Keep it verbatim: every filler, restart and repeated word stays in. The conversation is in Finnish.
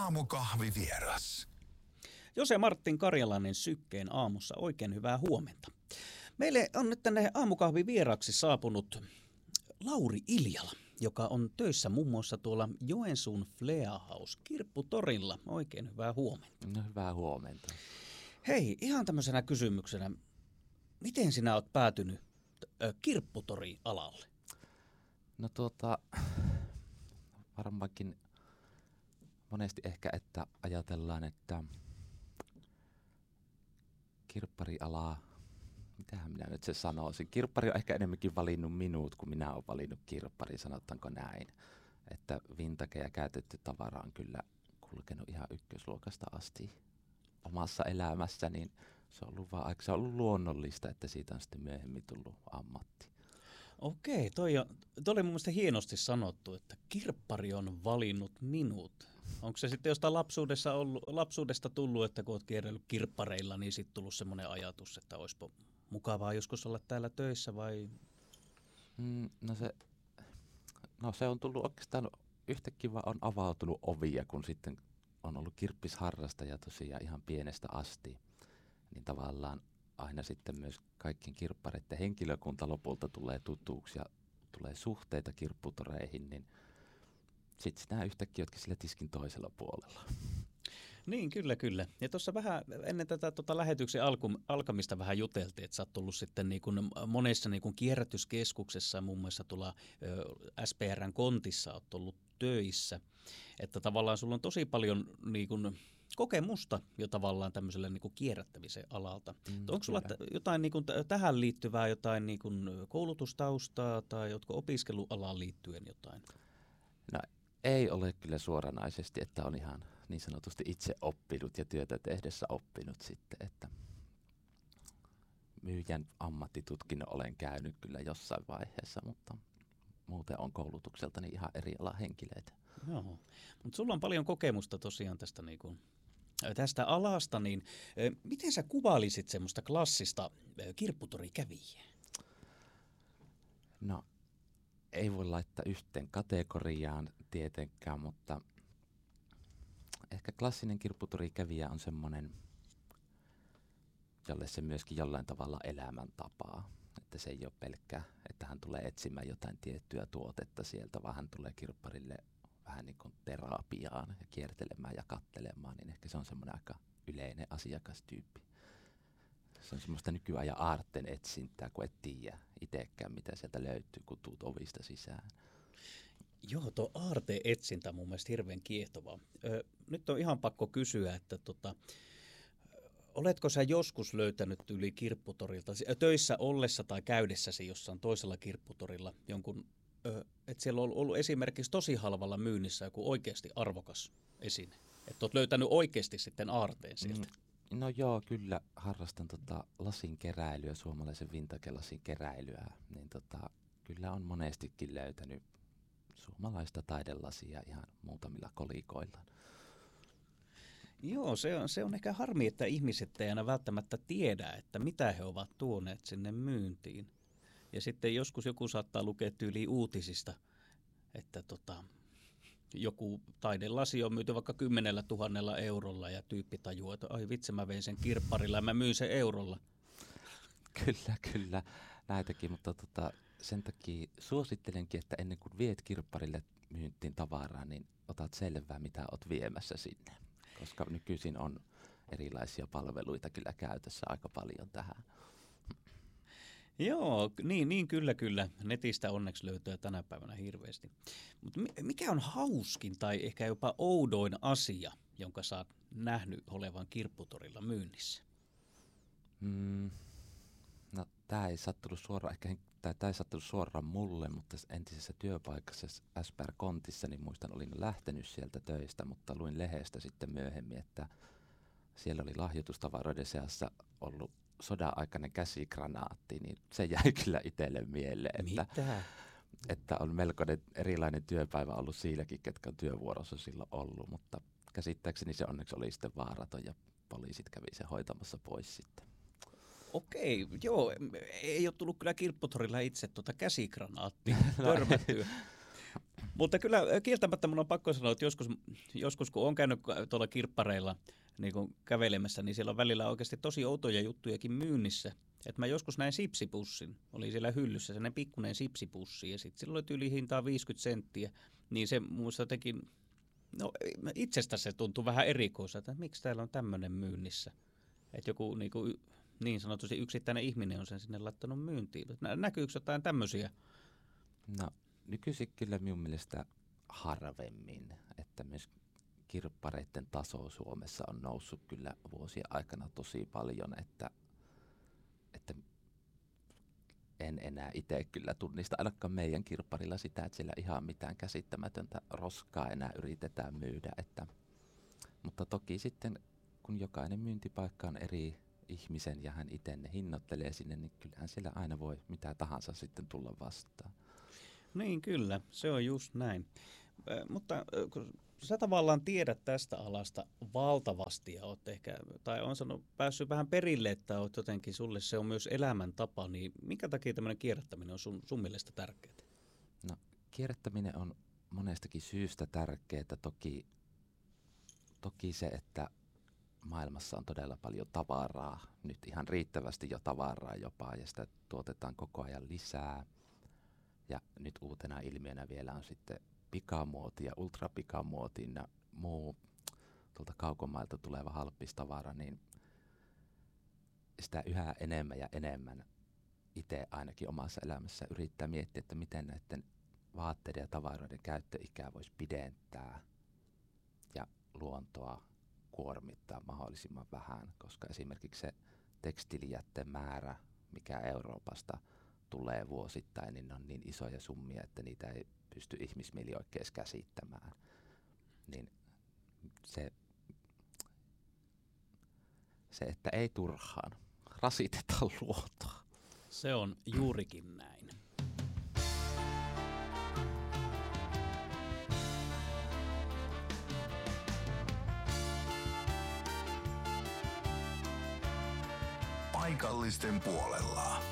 Aamukahvivieras. Jose Martin Karjalainen Sykkeen aamussa, oikein hyvää huomenta. Meille on nyt tänne aamukahvivieraksi saapunut Lauri Iljala, joka on töissä muun muassa tuolla Joensuun Flea House Kirpputorilla. Oikein hyvää huomenta. No, hyvää huomenta. Hei, ihan tämmöisenä kysymyksenä, miten sinä olet päätynyt äh, Kirpputori-alalle? No tuota, varmaankin monesti ehkä, että ajatellaan, että kirpparialaa, mitähän minä nyt se sanoisin. Kirppari on ehkä enemmänkin valinnut minut, kuin minä olen valinnut kirppari, sanotaanko näin. Että vintage ja käytetty tavara on kyllä kulkenut ihan ykkösluokasta asti omassa elämässä, niin se on ollut, vaan, se on ollut luonnollista, että siitä on sitten myöhemmin tullut ammatti. Okei, toi, on, toi oli mun mielestä hienosti sanottu, että kirppari on valinnut minut. Onko se sitten jostain lapsuudessa ollut, lapsuudesta tullut, että kun olet kierrellyt kirppareilla, niin sitten tullut semmoinen ajatus, että olisipa mukavaa joskus olla täällä töissä vai? Mm, no, se, no se on tullut oikeastaan yhtäkkiä vaan on avautunut ovia, kun sitten on ollut kirppisharrastaja tosiaan ihan pienestä asti, niin tavallaan aina sitten myös kaikkien kirppareiden henkilökunta lopulta tulee tutuuksi ja tulee suhteita kirpputoreihin, niin sitten sinä yhtäkkiä oletkin sillä tiskin toisella puolella. Niin, kyllä, kyllä. Ja tuossa vähän ennen tätä tota lähetyksen alku, alkamista vähän juteltiin, että sä oot tullut sitten niin kuin monessa niin kuin kierrätyskeskuksessa, muun muassa tuolla ö, S P R:n kontissa oot ollut töissä. Että tavallaan sulla on tosi paljon niin kuin kokemusta jo tavallaan tämmöisellä niin kuin kierrättämisen alalta. Mm, onko sulla t- jotain niin kuin t- tähän liittyvää, jotain niin kuin koulutustaustaa tai jotka opiskelualaan liittyen jotain? No ei ole kyllä suoranaisesti, että on ihan niin sanotusti itse oppinut ja työtä tehdessä oppinut sitten, että myyjän ammattitutkinnon olen käynyt kyllä jossain vaiheessa, mutta muuten on koulutukseltani ihan eri alan henkilöitä. Joo, mutta sulla on paljon kokemusta tosiaan tästä, niin kuin, tästä alasta, niin miten sä kuvailisit semmoista klassista kirpputorikävijää? No ei voi laittaa yhteen kategoriaan tietenkään, mutta ehkä klassinen kirpputorikävijä on semmoinen, jolle se myöskin jollain tavalla elämäntapaa. Että se ei ole pelkkä, että hän tulee etsimään jotain tiettyä tuotetta sieltä, vaan hän tulee kirpparille vähän niin kuin terapiaan ja kiertelemään ja katselemaan, niin ehkä se on semmoinen aika yleinen asiakastyyppi. Se on semmoista nykyajan aarten etsintää, kun et tiedä itsekään, mitä sieltä löytyy, kun tuut ovista sisään. Joo, tuo aarteen etsintä on mun mielestä hirveän kiehtovaa. Ö, nyt on ihan pakko kysyä, että tota, oletko sä joskus löytänyt yli kirpputorilta, töissä ollessa tai käydessäsi jossain toisella kirpputorilla jonkun, ö, että siellä on ollut esimerkiksi tosi halvalla myynnissä joku oikeasti arvokas esine? Että olet löytänyt oikeasti sitten aarteen sieltä? Mm, no joo, kyllä harrastan tota lasin keräilyä, suomalaisen vintage-lasin keräilyä, niin tota, kyllä on monestikin löytänyt suomalaista taidelasia ihan muutamilla kolikoilla. Joo, se on, se on ehkä harmi, että ihmiset ei aina välttämättä tiedä, että mitä he ovat tuoneet sinne myyntiin. Ja sitten joskus joku saattaa lukea tyyliin uutisista, että tota, joku taidelasi on myyty vaikka kymmenellä tuhannella eurolla ja tyyppi tajuaa, että ai vitsi, mä vein sen kirpparilla ja mä myyn sen eurolla. Kyllä, kyllä, näitäkin, mutta tota, sen takia suosittelenkin, että ennen kuin viet kirpparille myyntiin tavaraa, niin otat selvää, mitä oot viemässä sinne. Koska nykyisin on erilaisia palveluita kyllä käytössä aika paljon tähän. Joo, niin, niin kyllä kyllä. Netistä onneksi löytyy tänä päivänä hirveästi. Mutta mikä on hauskin tai ehkä jopa oudoin asia, jonka sä oot nähnyt olevan kirpputorilla myynnissä? Mm, no tämä ei sattunut suoraan, ehkä tai tämä ei sattunut suoraan mulle, mutta entisessä työpaikassa S P R-kontissa, niin muistan, olin lähtenyt sieltä töistä, mutta luin lehdestä sitten myöhemmin, että siellä oli lahjoitustavaroiden seassa ollut sodan-aikainen käsikranaatti, niin se jäi kyllä itselle mieleen, että, Mitä? että on melkoinen erilainen työpäivä ollut silläkin, ketkä on työvuorossa silloin ollut, mutta käsittääkseni se onneksi oli sitten vaaraton ja poliisit kävi sen hoitamassa pois sitten. Okei, joo, ei ole tullut kyllä kirpputorilla itse tuota käsikranaattia törmättyä. Mutta kyllä kieltämättä mun on pakko sanoa, että joskus, joskus kun on käynyt tuolla kirppareilla niin kun kävelemässä, niin siellä on välillä oikeasti tosi outoja juttujakin myynnissä. Että mä joskus näin sipsipussin, oli siellä hyllyssä sellainen pikkuinen sipsipussi ja sitten sillä oli tyyli hintaa viisikymmentä senttiä, niin se muista teki, no itsestä se tuntui vähän erikoiselta, että miksi täällä on tämmöinen myynnissä. Että joku niin, kuin, niin sanotusti yksittäinen ihminen on sen sinne laittanut myyntiin. Näkyykö jotain tämmöisiä? No nykyisin kyllä minun mielestä harvemmin, että myös kirppareiden taso Suomessa on noussut kyllä vuosien aikana tosi paljon, että, että en enää itse kyllä tunnista ainakaan meidän kirpparilla sitä, että siellä ihan mitään käsittämätöntä roskaa enää yritetään myydä. Että, mutta toki sitten kun jokainen myyntipaikka on eri ihmisen ja hän itse ne hinnoittelee sinne, niin kyllähän siellä aina voi mitä tahansa sitten tulla vastaan. Niin kyllä, se on just näin. Äh, mutta äh, kun sä tavallaan tiedät tästä alasta valtavasti ja oot ehkä, tai on sanonut, päässyt vähän perille, että oot jotenkin sulle se on myös elämäntapa, niin minkä takia tämmöinen kierrättäminen on sun, sun mielestä tärkeää? No kierrättäminen on monestakin syystä tärkeää. Toki, toki se, että maailmassa on todella paljon tavaraa, nyt ihan riittävästi jo tavaraa jopa, ja sitä tuotetaan koko ajan lisää. Ja nyt uutena ilmiönä vielä on sitten pikamuoti ja ultrapikamuoti ja muu tuolta kaukomailta tuleva halppistavara, niin sitä yhä enemmän ja enemmän itse ainakin omassa elämässä yrittää miettiä, että miten näiden vaatteiden ja tavaroiden käyttöikää voisi pidentää ja luontoa kuormittaa mahdollisimman vähän, koska esimerkiksi se tekstiilijätteen määrä, mikä Euroopasta tulee vuosittain, niin on niin isoja summia, että niitä ei pysty ihmismieli oikein käsittämään. Niin se, se, että ei turhaan rasitetaan luontoa. Se on juurikin näin. Paikallisten puolella.